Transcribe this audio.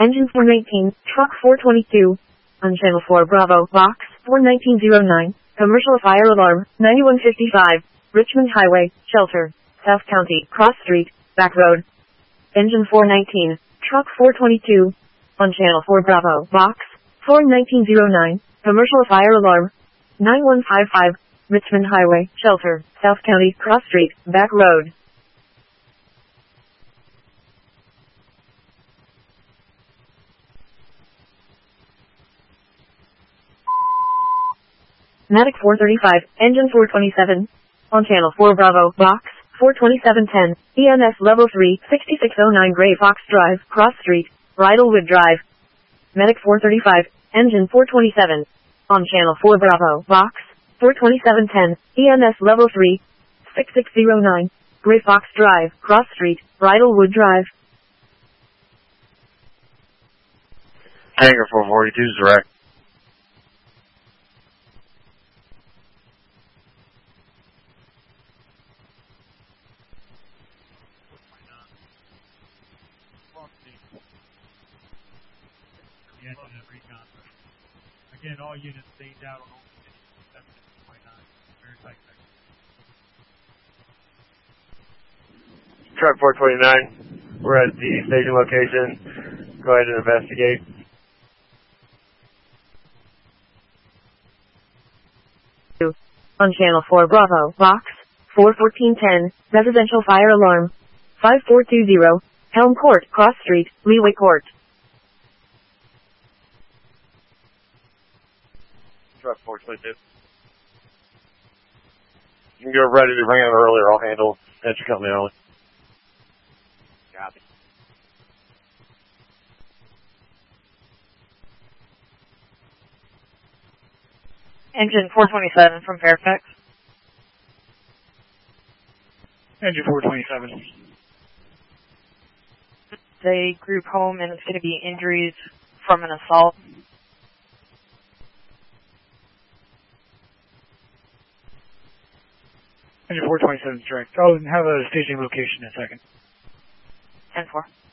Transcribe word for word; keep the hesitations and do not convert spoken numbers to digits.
Engine four nineteen, Truck four twenty-two. On Channel four Bravo, Box four nineteen oh nine, Commercial Fire Alarm, ninety-one fifty-five, Richmond Highway, Shelter, South County, Cross Street, Back Road. Engine four nineteen, Truck four twenty-two. On Channel four Bravo, Box four nineteen oh nine, Commercial Fire Alarm, ninety-one fifty-five, Richmond Highway, Shelter, South County, Cross Street, Back Road. Medic four thirty-five, Engine four twenty-seven. On Channel four Bravo, Box four twenty-seven ten, E M S Level three, sixty-six oh nine Gray Fox Drive, Cross Street, Bridlewood Drive. Medic four thirty-five, Engine four twenty-seven. On Channel four Bravo, Box four twenty-seven ten, E M S Level three, sixty-six oh nine, Gray Fox Drive, Cross Street, Bridlewood Drive. Hangar four forty-two is direct. Again, all units stayed out on seven twenty-nine. Very tight there. Truck four twenty-nine, we're at the station location. Go ahead and investigate. On Channel four Bravo, Box four fourteen ten, Residential Fire Alarm, five four two zero, Helm Court, Cross Street, Leeway Court. Truck four twenty-two. You can go ready to bring it earlier. I'll handle entry company only. Copy. Engine four twenty-seven from Fairfax. Engine four twenty-seven. They group home and it's going to be injuries from an assault. Engine four twenty-seven is direct. I'll have a staging location in a second. ten four.